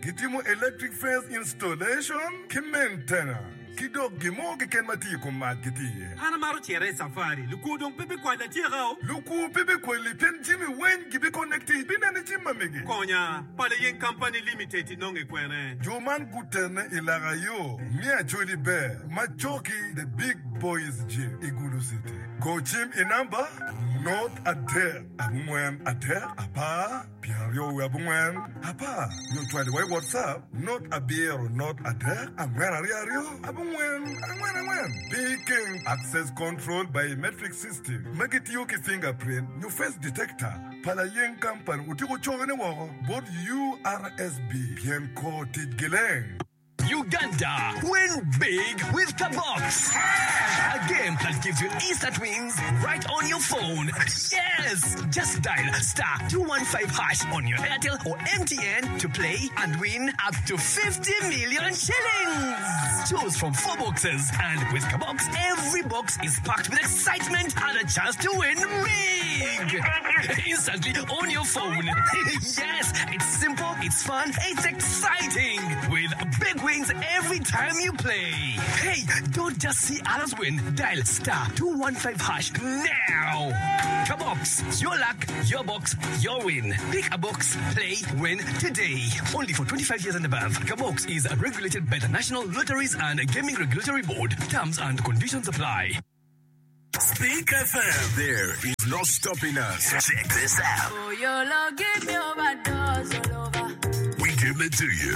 Gitimo electric fence installation, ki maintenance. Kidog gimo ki ken mati ko mat gitiye. Ana maro chere safari. Luku dong pepe kwa la tirao. Luku pepe kwa li pen jimi wen gibi connected bina ni jima mege. Konya, pale yen company limited nonge kwene. Joman Guterne ilaga yo. Mia Jolly Bear. Machoki the big boys gym. Igulu City. Go gym inamba. Not a there. Abungwen a there. Apa. Piario abungwen. Apa. No try the way WhatsApp. Not a beer or not a there. Amwen ariario. Abungwen. Speaking access control biometric system. Make it yoki fingerprint. New face detector. Pala yen kampan. Utiko chogene wako. Both URSB. Pien ko Tidgileng. Uganda, win big with Kabox. A game that gives you instant wins right on your phone. Yes! Just dial *215# on your Airtel or MTN to play and win up to 50 million shillings. Choose from 4 boxes, and with Kabox, every box is packed with excitement and a chance to win big. Instantly on your phone. Yes, it's simple, it's fun, it's exciting. With big wins every time you play. Hey, don't just see others win. Dial *215# now. Kabox, your luck, your box, your win. Pick a box, play, win today. Only for 25 years and above. Kabox is regulated by the National Lotteries and Gaming Regulatory Board. Terms and conditions apply. Speak FM. There is no stopping us. Check this out. Oh, your love give me overdose all over. We give it to you.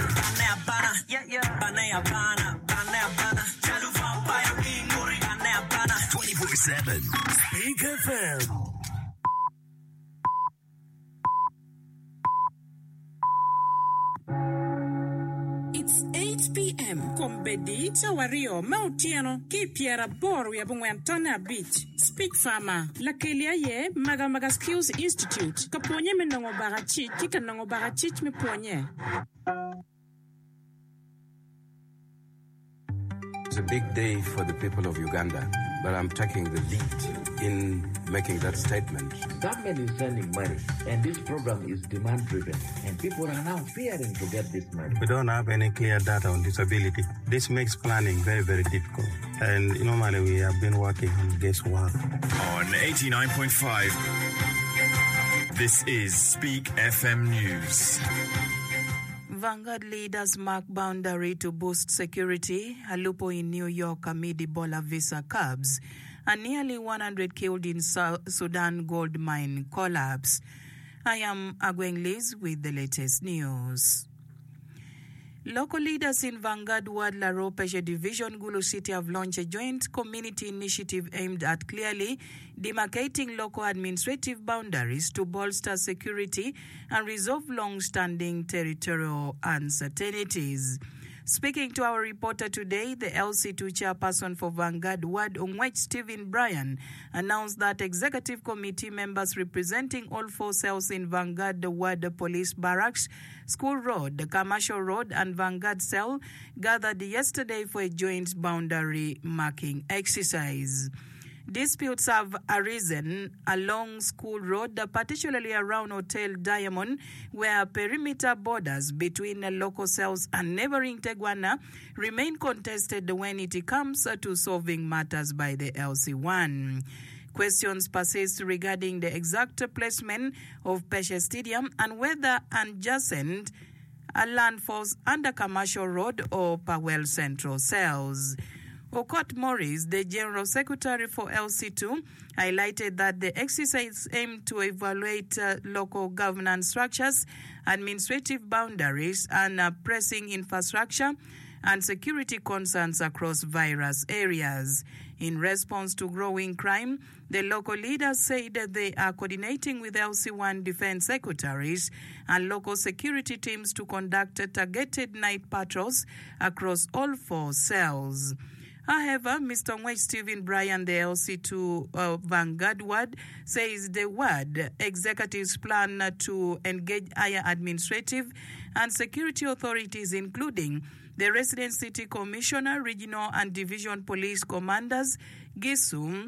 24/7. Speak FM. It's 8 p.m. Kombedi Tawario Mautiano Kipiera Boru Yabungwantana Beach. Speak Farmer. Lakelia ye Maga Skills Institute. Kaponye menongo barachit. Kika nongo barachit me ponye. It's a big day for the people of Uganda, but I'm taking the lead in making that statement. Government is sending money, and this program is demand-driven, and people are now fearing to get this money. We don't have any clear data on disability. This makes planning very, very difficult. And normally we have been working on guesswork. On 89.5, this is Speak FM News. Vanguard leaders mark boundary to boost security. Alupo in New York amid Ebola visa curbs. And nearly 100 killed in Sudan gold mine collapse. I am Agweng Liz with the latest news. Local leaders in Vanguard Ward Laro Peshe Division Gulu City have launched a joint community initiative aimed at clearly demarcating local administrative boundaries to bolster security and resolve long-standing territorial uncertainties. Speaking to our reporter today, the LC2 chairperson for Vanguard Ward, Ongwech Stephen Bryan, announced that executive committee members representing all 4 cells in Vanguard Ward Police Barracks, School Road, the Commercial Road, and Vanguard Cell gathered yesterday for a joint boundary marking exercise. Disputes have arisen along School Road, particularly around Hotel Diamond, where perimeter borders between local cells and neighboring Tegwana remain contested when it comes to solving matters by the LC1. Questions persist regarding the exact placement of Peshe Stadium and whether adjacent land falls under Commercial Road or Powell Central cells. Okot Morris, the General Secretary for LC2, highlighted that the exercise aimed to evaluate local governance structures, administrative boundaries, and pressing infrastructure and security concerns across various areas. In response to growing crime, the local leaders said that they are coordinating with LC1 defense secretaries and local security teams to conduct targeted night patrols across all 4 cells. However, Mr. Ongwech Stephen Bryan, the LC2 Vanguard Ward, says the ward executives plan to engage higher administrative and security authorities, including the resident city commissioner, regional and division police commanders, GISU,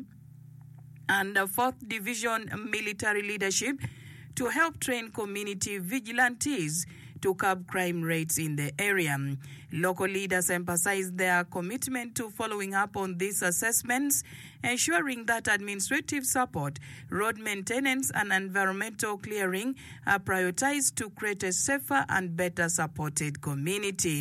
and the 4th Division military leadership to help train community vigilantes to curb crime rates in the area. Local leaders emphasized their commitment to following up on these assessments, ensuring that administrative support, road maintenance, and environmental clearing are prioritized to create a safer and better supported community.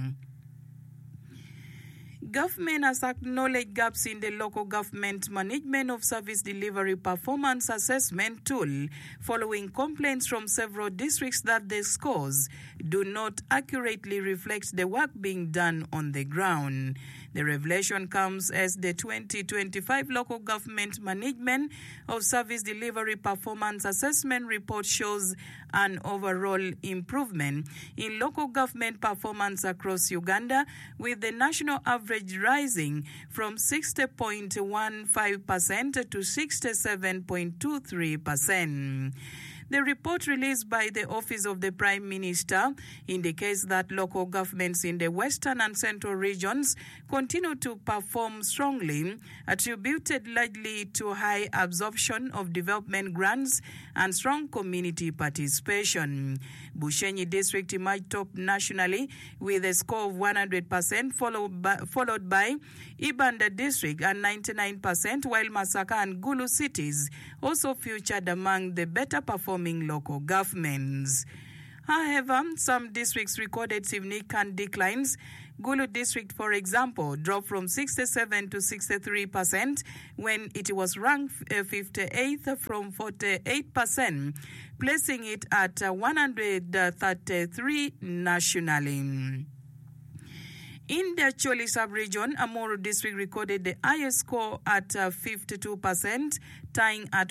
Government has acknowledged gaps in the local government management of service delivery performance assessment tool following complaints from several districts that the scores do not accurately reflect the work being done on the ground. The revelation comes as the 2025 Local Government Management of Service Delivery Performance Assessment report shows an overall improvement in local government performance across Uganda, with the national average rising from 60.15% to 67.23%. The report released by the Office of the Prime Minister indicates that local governments in the western and central regions continue to perform strongly, attributed largely to high absorption of development grants and strong community participation. Bushenyi District emerged top nationally with a score of 100%, followed by Ibanda District at 99%, while Masaka and Gulu cities also featured among the better performing local governments. However, some districts recorded significant declines. Gulu District, for example, dropped from 67 to 63% when it was ranked 58th from 48%, placing it at 133 nationally. In the Choli sub-region, Amuru District recorded the highest score at 52%, tying at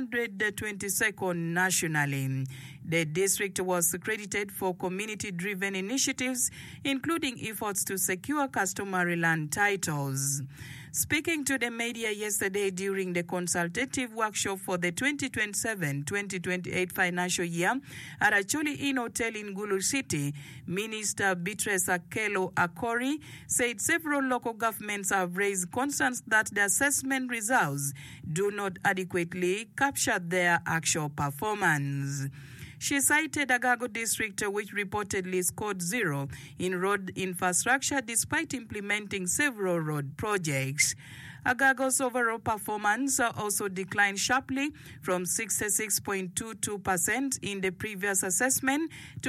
122nd nationally. The district was credited for community-driven initiatives, including efforts to secure customary land titles. Speaking to the media yesterday during the consultative workshop for the 2027-2028 financial year at Acholi Inn Hotel in Gulu City, Minister Beatrice Akelo Akori said several local governments have raised concerns that the assessment results do not adequately capture their actual performance. She cited Agago District, which reportedly scored 0 in road infrastructure despite implementing several road projects. Agago's overall performance also declined sharply from 66.22% in the previous assessment to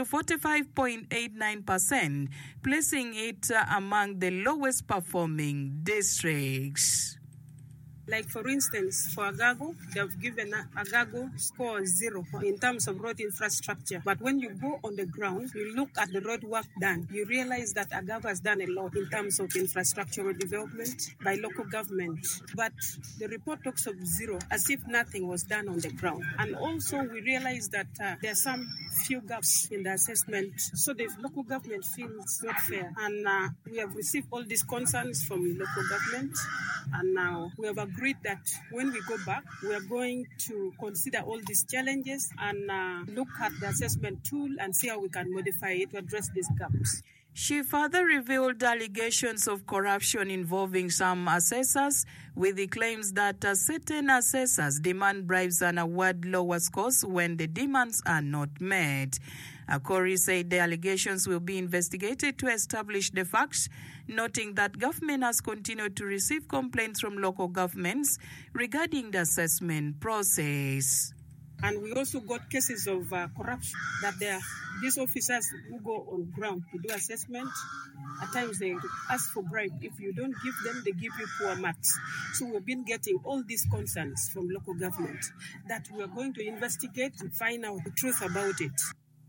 45.89%, placing it among the lowest performing districts. Like, for instance, for Agago, they've given Agago score 0 in terms of road infrastructure. But when you go on the ground, you look at the road work done, you realize that Agago has done a lot in terms of infrastructural development by local government. But the report talks of 0 as if nothing was done on the ground. And also we realize that there are some few gaps in the assessment. So the local government feels not fair. And we have received all these concerns from local government. And now we have agreed that when we go back, we are going to consider all these challenges and look at the assessment tool and see how we can modify it to address these gaps. She further revealed allegations of corruption involving some assessors, with the claims that certain assessors demand bribes and award lower scores when the demands are not met. Akori said the allegations will be investigated to establish the facts, noting that government has continued to receive complaints from local governments regarding the assessment process. And we also got cases of corruption, that these officers who go on ground to do assessment, at times they ask for bribe. If you don't give them, they give you poor marks. So we've been getting all these concerns from local government that we are going to investigate and find out the truth about it.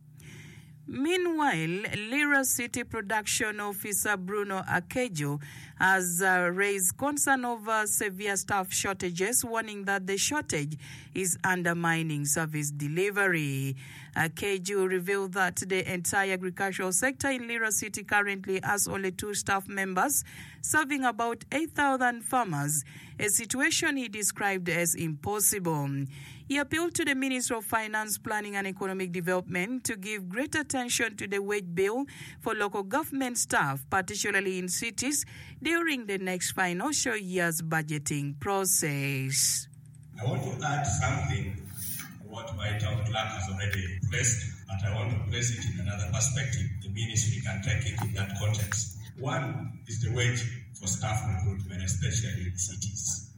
Meanwhile, Lira City Production Officer Bruno Akejo has raised concern over severe staff shortages, warning that the shortage is undermining service delivery. Akejo revealed that the entire agricultural sector in Lira City currently has only 2 staff members, serving about 8,000 farmers, a situation he described as impossible. He appealed to the Minister of Finance, Planning and Economic Development to give greater attention to the wage bill for local government staff, particularly in cities, during the next financial year's budgeting process. I want to add something what White House Clerk has already placed, but I want to place it in another perspective. The ministry can take it in that context. One is the wage for staff recruitment, especially in cities.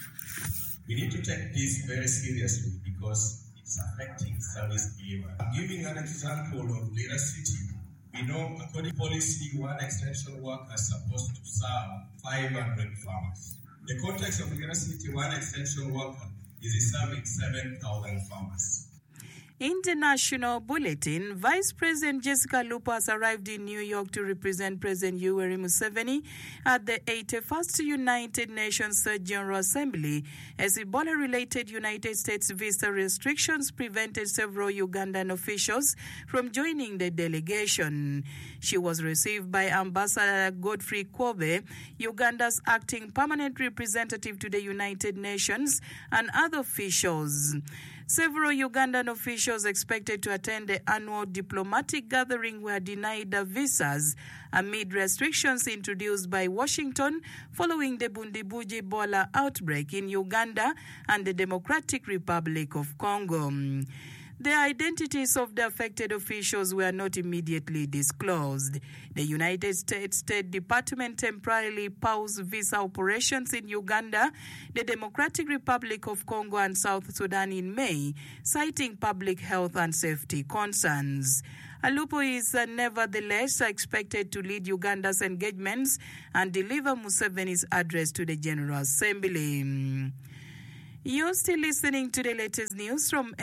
We need to take this very seriously because it's affecting service behavior. Giving an example of Lira City, we know according to policy, one extension worker is supposed to serve 500 farmers. The context of Lira City, one extension worker is serving 7,000 farmers. International Bulletin. Vice President Jessica Lupo has arrived in New York to represent President Yoweri Museveni at the 81st United Nations Third General Assembly as Ebola-related United States visa restrictions prevented several Ugandan officials from joining the delegation. She was received by Ambassador Godfrey Kobe, Uganda's acting permanent representative to the United Nations, and other officials. Several Ugandan officials expected to attend the annual diplomatic gathering were denied the visas amid restrictions introduced by Washington following the Bundibuji Ebola outbreak in Uganda and the Democratic Republic of Congo. The identities of the affected officials were not immediately disclosed. The United States State Department temporarily paused visa operations in Uganda, the Democratic Republic of Congo, and South Sudan in May, citing public health and safety concerns. Alupo is nevertheless expected to lead Uganda's engagements and deliver Museveni's address to the General Assembly. You're still listening to the latest news from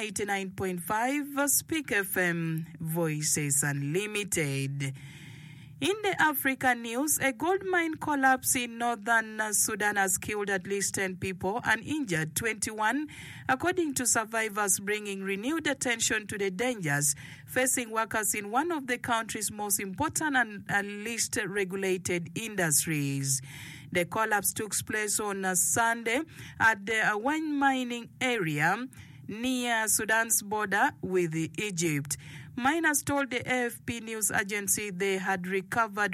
89.5 Speak FM, Voices Unlimited. In the African news, a gold mine collapse in northern Sudan has killed at least 10 people and injured 21, according to survivors, bringing renewed attention to the dangers facing workers in one of the country's most important and least regulated industries. The collapse took place on Sunday at the Awan mining area near Sudan's border with Egypt. Miners told the AFP news agency they have recovered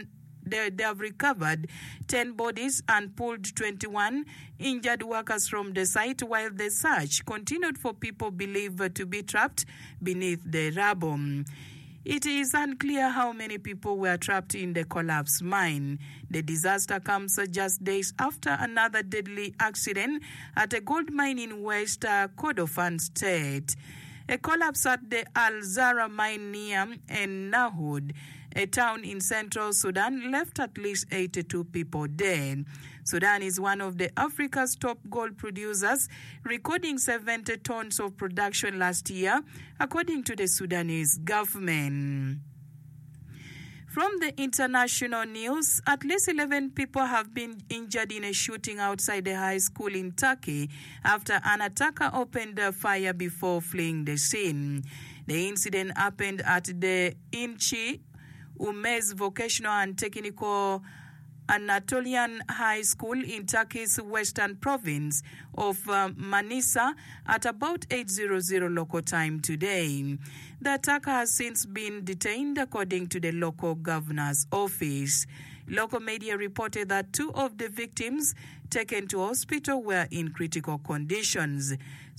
10 bodies and pulled 21 injured workers from the site, while the search continued for people believed to be trapped beneath the rubble. It is unclear how many people were trapped in the collapsed mine. The disaster comes just days after another deadly accident at a gold mine in West Kordofan State. A collapse at the Al-Zara mine near Nahud, a town in central Sudan, left at least 82 people dead. Sudan is one of Africa's top gold producers, recording 70 tons of production last year, according to the Sudanese government. From the international news, at least 11 people have been injured in a shooting outside a high school in Turkey after an attacker opened a fire before fleeing the scene. The incident happened at the Inchi Umez Vocational and Technical Anatolian High School in Turkey's western province of Manisa at about 8:00 local time today. The attacker has since been detained, according to the local governor's office. Local media reported that 2 of the victims taken to hospital were in critical conditions.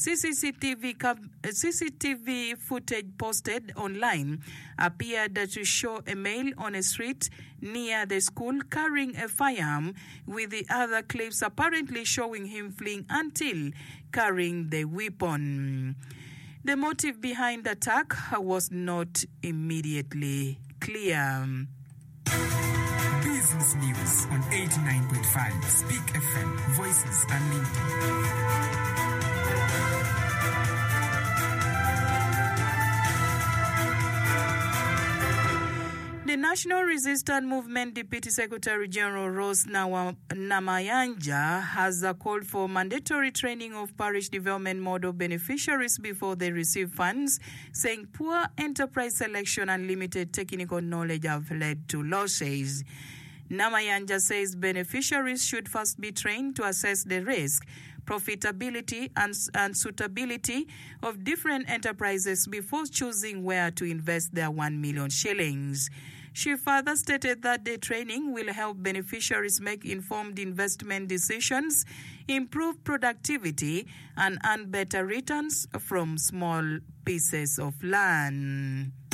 CCTV footage posted online appeared to show a male on a street near the school carrying a firearm, with the other clips apparently showing him fleeing until carrying the weapon. The motive behind the attack was not immediately clear. Business News on 89.5 Speak FM, Voices Unlimited. The National Resistance Movement Deputy Secretary General Rose Namayanja has called for mandatory training of parish development model beneficiaries before they receive funds, saying poor enterprise selection and limited technical knowledge have led to losses. Namayanja says beneficiaries should first be trained to assess the risk, profitability and suitability of different enterprises before choosing where to invest their 1 million shillings. She further stated that the training will help beneficiaries make informed investment decisions, improve productivity, and earn better returns from small pieces of land.